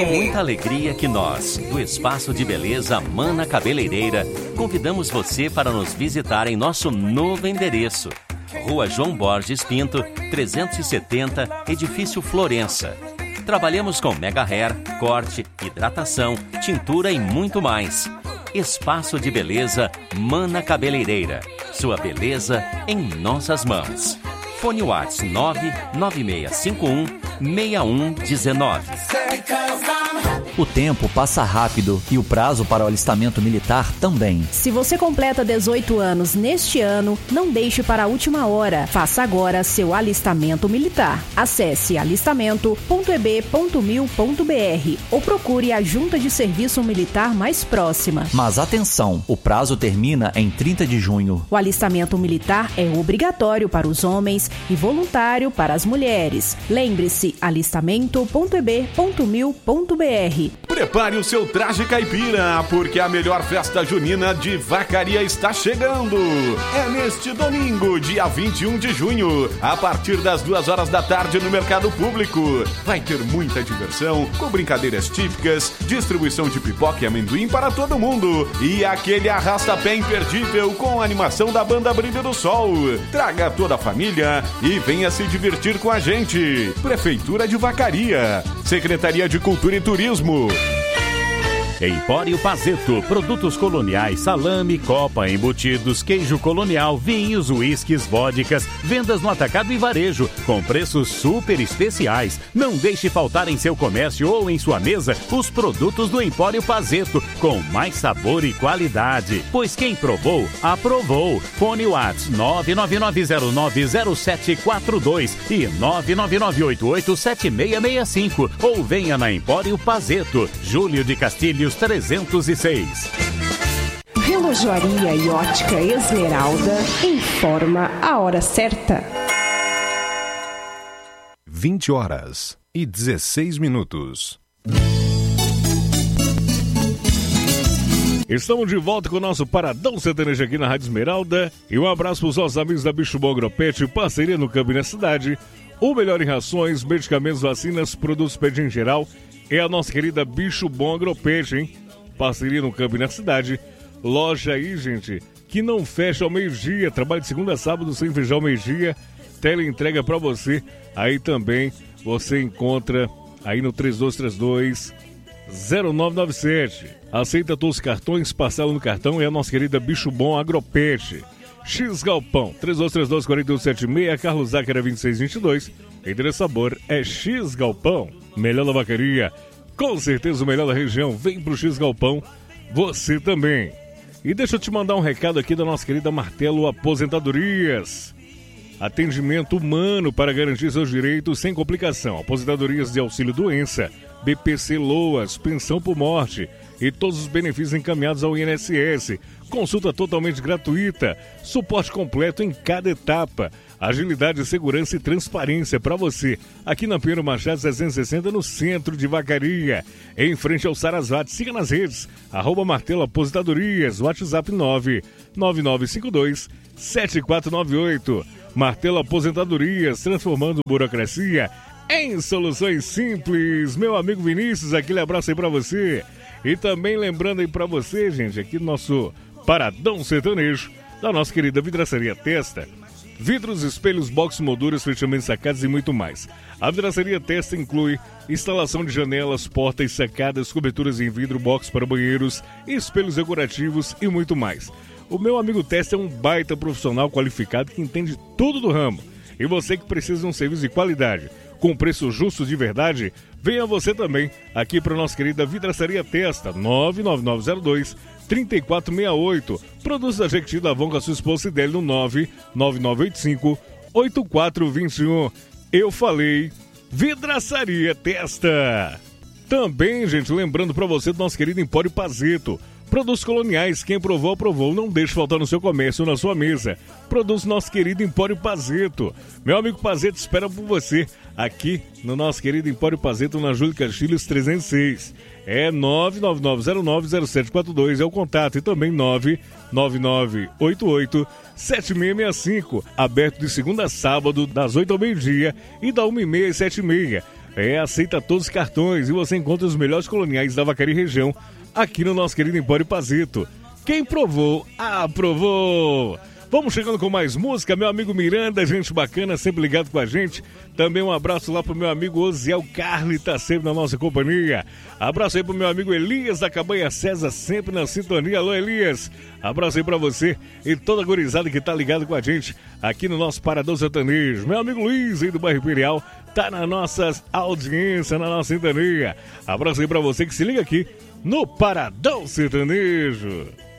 com muita alegria que nós, do Espaço de Beleza Mana Cabeleireira, convidamos você para nos visitar em nosso novo endereço. Rua João Borges Pinto, 370, Edifício Florença. Trabalhamos com mega hair, corte, hidratação, tintura e muito mais. Espaço de Beleza Mana Cabeleireira. Sua beleza em nossas mãos. Fone WhatsApp 99651-6119. O tempo passa rápido e o prazo para o alistamento militar também. Se você completa 18 anos neste ano, não deixe para a última hora. Faça agora seu alistamento militar. Acesse alistamento.eb.mil.br ou procure a Junta de Serviço Militar mais próxima. Mas atenção, o prazo termina em 30 de junho. O alistamento militar é obrigatório para os homens e voluntário para as mulheres. Lembre-se, alistamento.eb.mil.br. Prepare o seu traje caipira, porque a melhor festa junina de Vacaria está chegando. É neste domingo, dia 21 de junho, a partir das 2 horas da tarde no Mercado Público. Vai ter muita diversão, com brincadeiras típicas, distribuição de pipoca e amendoim para todo mundo e aquele arrasta-pé imperdível com a animação da banda Brilho do Sol. Traga toda a família e venha se divertir com a gente. Prefeitura de Vacaria, Secretaria de Cultura e Turismo. Empório Pazeto, produtos coloniais, salame, copa, embutidos, queijo colonial, vinhos, uísques, vodkas, vendas no atacado e varejo, com preços super especiais. Não deixe faltar em seu comércio ou em sua mesa os produtos do Empório Pazeto, com mais sabor e qualidade. Pois quem provou, aprovou. Fone WhatsApp 999090742 e 999887665 ou venha na Empório Pazeto, Júlio de Castilhos 306. Relojoaria e ótica Esmeralda informa a hora certa. 20h16. Estamos de volta com o nosso Paradão Sertanejo aqui na Rádio Esmeralda. E um abraço para os nossos amigos da Bicho Bom Agropet, parceria no Campo e na Cidade. O melhor em rações, medicamentos, vacinas, produtos pet em geral é a nossa querida Bicho Bom Agropet, hein? Parceria no Campo e na Cidade. Loja aí, gente, que não fecha ao meio-dia. Trabalho de segunda a sábado sem fechar ao meio-dia. Teleentrega pra você. Aí também você encontra aí no 3232-0997. Aceita todos os cartões, parcela no cartão. É a nossa querida Bicho Bom Agropet. X Galpão, 3232-4276, Carlos Zácara 2622. Endereço sabor é X Galpão. Melhor da vacaria, com certeza o melhor da região. Vem pro X Galpão, você também. E deixa eu te mandar um recado aqui da nossa querida Martelo Aposentadorias. Atendimento humano para garantir seus direitos sem complicação. Aposentadorias de auxílio-doença, BPC Loas, pensão por morte e todos os benefícios encaminhados ao INSS. Consulta totalmente gratuita, suporte completo em cada etapa, agilidade, segurança e transparência para você. Aqui na Pinheiro Machado 660, no centro de Vacaria, em frente ao Sarasvati. Siga nas redes, @Martelo Aposentadorias, WhatsApp 99952-7498. Martelo Aposentadorias, transformando burocracia em soluções simples. Meu amigo Vinícius, aquele abraço aí pra você. E também lembrando aí pra você, gente, aqui no nosso Paradão Sertanejo, da nossa querida Vidraçaria Testa. Vidros, espelhos, box, molduras, fechamentos, sacadas e muito mais. A Vidraçaria Testa inclui instalação de janelas, portas, sacadas, coberturas em vidro, box para banheiros, espelhos decorativos e muito mais. O meu amigo Testa é um baita profissional qualificado que entende tudo do ramo. E você que precisa de um serviço de qualidade, com preço justo de verdade, venha você também aqui para a nossa querida Vidraçaria Testa, 99902-3468. Produtos da Jequiti da Avon com a sua esposa Ideli no 99985-8421. Eu falei Vidraçaria Testa. Também, gente, lembrando para você do nosso querido Empório Pazeto. Produtos coloniais, quem provou, aprovou. Não deixe faltar no seu comércio ou na sua mesa. Produtos nosso querido Empório Pazeto. Meu amigo Pazeto espera por você aqui no nosso querido Empório Pazeto, na Júlio Castilhos 306. É 999090742 é o contato. E também 999887665. Aberto de segunda a sábado, das 8 ao meio-dia e da 1h30 às 7h30. aceita todos os cartões e você encontra os melhores coloniais da Vacaria região aqui no nosso querido Empório Pazito. Quem provou, aprovou! Vamos chegando com mais música, meu amigo Miranda, gente bacana, sempre ligado com a gente. Também um abraço lá pro meu amigo Osiel Carli, tá sempre na nossa companhia. Abraço aí pro meu amigo Elias da Cabanha César, sempre na sintonia. Alô, Elias. Abraço aí pra você e toda a gurizada que tá ligado com a gente aqui no nosso Paradão Sertanejo. Meu amigo Luiz aí do bairro Imperial tá na nossa audiência, na nossa sintonia. Abraço aí pra você que se liga aqui no Paradão Sertanejo.